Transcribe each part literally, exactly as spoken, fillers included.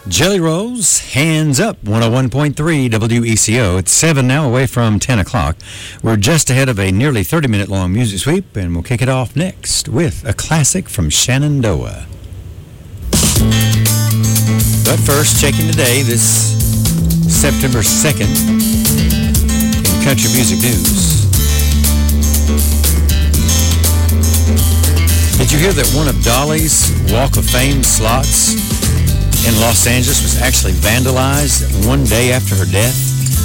Jelly Rolls, Hands Up, one oh one point three W E C O. It's seven now, away from ten o'clock. We're just ahead of a nearly thirty-minute long music sweep, and we'll kick it off next with a classic from Shenandoah. But first, checking today, this September second, in country music news. Did you hear that one of Dolly's Walk of Fame slots in Los Angeles was actually vandalized one day after her death?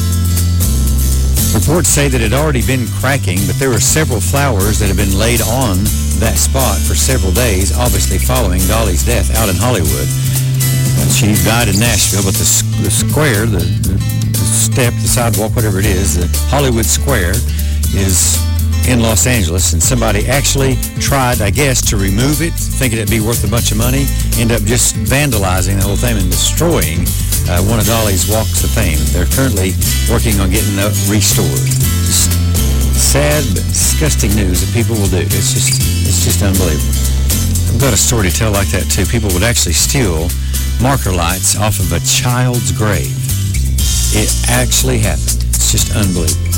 Reports say that it had already been cracking, but there were several flowers that had been laid on that spot for several days, obviously following Dolly's death out in Hollywood. She died in Nashville, but the, the square, the, the step, the sidewalk, whatever it is, the Hollywood Square is in Los Angeles, and somebody actually tried, I guess, to remove it, thinking it'd be worth a bunch of money, end up just vandalizing the whole thing and destroying uh, one of Dolly's Walks of Fame. They're currently working on getting it restored. Just sad but disgusting news that people will do. It's just, it's just unbelievable. I've got a story to tell like that too. People would actually steal marker lights off of a child's grave. It actually happened. It's just unbelievable.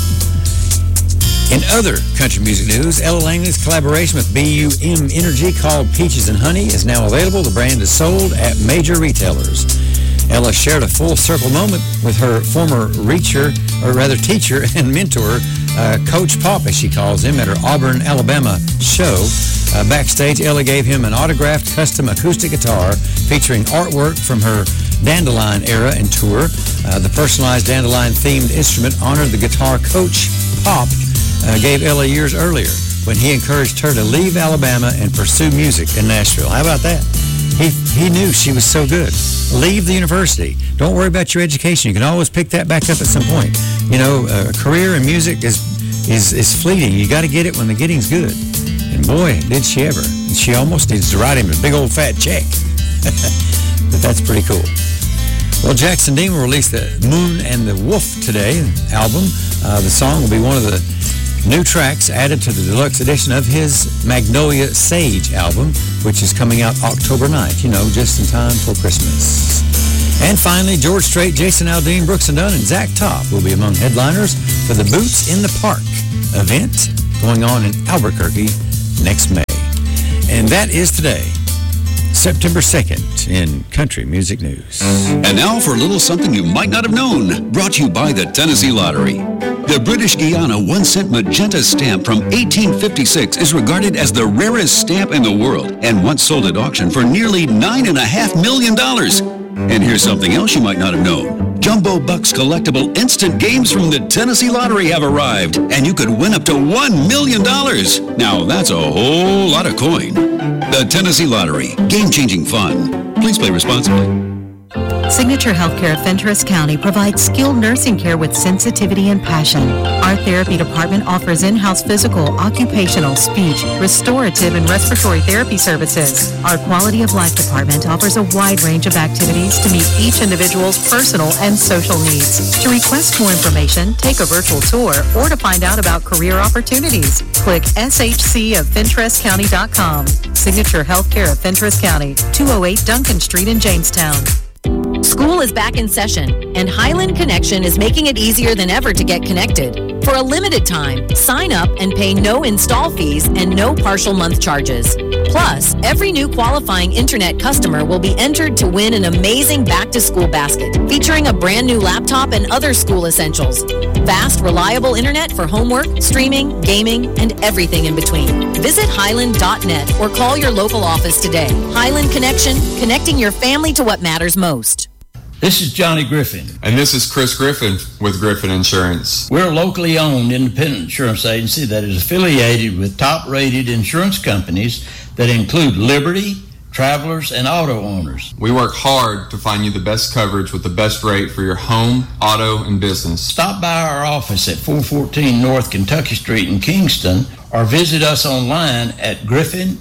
In other country music news, Ella Langley's collaboration with B U M Energy called Peaches and Honey is now available. The brand is sold at major retailers. Ella shared a full circle moment with her former reacher, or rather teacher and mentor, uh, Coach Pop, as she calls him, at her Auburn, Alabama show. Uh, backstage, Ella gave him an autographed custom acoustic guitar featuring artwork from her Dandelion era and tour. Uh, the personalized Dandelion-themed instrument honored the guitar Coach Pop Uh, gave Ella years earlier when he encouraged her to leave Alabama and pursue music in Nashville. How about that? He he knew she was so good. Leave the university. Don't worry about your education. You can always pick that back up at some point. You know, a career in music is is is fleeting. You got to get it when the getting's good. And boy, did she ever. And she almost needs to write him a big old fat check. But that's pretty cool. Well, Jackson Dean will release the Moon and the Wolf today album. Uh, the song will be one of the new tracks added to the deluxe edition of his Magnolia Sage album, which is coming out October ninth, you know, just in time for Christmas. And finally, George Strait, Jason Aldean, Brooks and Dunn, and Zach Top will be among headliners for the Boots in the Park event going on in Albuquerque next May. And that is today, September second, in country music news. And now for a little something you might not have known, brought to you by the Tennessee Lottery. The British Guiana one-cent magenta stamp from eighteen fifty-six is regarded as the rarest stamp in the world and once sold at auction for nearly nine point five million dollars. And here's something else you might not have known. Jumbo Bucks collectible instant games from the Tennessee Lottery have arrived, and you could win up to one million dollars. Now, that's a whole lot of coin. The Tennessee Lottery. Game-changing fun. Please play responsibly. Signature Healthcare of Fentress County provides skilled nursing care with sensitivity and passion. Our therapy department offers in-house physical, occupational, speech, restorative, and respiratory therapy services. Our quality of life department offers a wide range of activities to meet each individual's personal and social needs. To request more information, take a virtual tour, or to find out about career opportunities, click S H C of Fentress County dot com. Signature Healthcare of Fentress County, two oh eight Duncan Street in Jamestown. School is back in session, and Highland Connection is making it easier than ever to get connected. For a limited time, sign up and pay no install fees and no partial month charges. Plus, every new qualifying internet customer will be entered to win an amazing back-to-school basket featuring a brand new laptop and other school essentials. Fast, reliable internet for homework, streaming, gaming, and everything in between. Visit Highland dot net or call your local office today. Highland Connection, connecting your family to what matters most. This is Johnny Griffin. And this is Chris Griffin with Griffin Insurance. We're a locally owned independent insurance agency that is affiliated with top-rated insurance companies that include Liberty, Travelers, and auto owners. We work hard to find you the best coverage with the best rate for your home, auto, and business. Stop by our office at four fourteen North Kentucky Street in Kingston or visit us online at griffin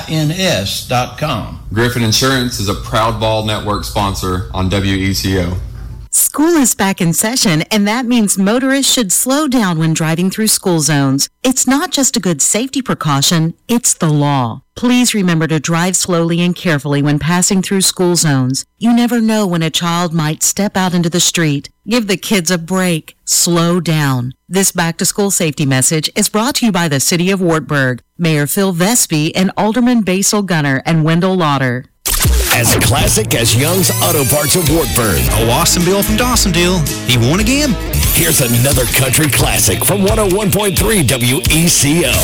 ins dot com. Griffin Insurance is a proud Ball Network sponsor on W E C O. School is back in session, and that means motorists should slow down when driving through school zones. It's not just a good safety precaution, it's the law. Please remember to drive slowly and carefully when passing through school zones. You never know when a child might step out into the street. Give the kids a break. Slow down. This back-to-school safety message is brought to you by the City of Wartburg, Mayor Phil Vespi, and Alderman Basil Gunner and Wendell Lauder. As classic as Young's Auto Parts of Wartburg. Oh, Austin Bill from Dawsonville. He won again. Here's another country classic from one oh one point three W E C O.